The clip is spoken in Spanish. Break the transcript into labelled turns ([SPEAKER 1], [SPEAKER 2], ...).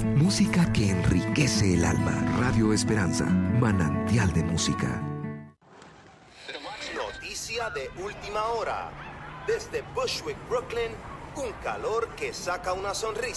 [SPEAKER 1] Música que enriquece el alma. Radio Esperanza, manantial de música.
[SPEAKER 2] Noticia de última hora. Desde Bushwick, Brooklyn, un calor que saca una sonrisa.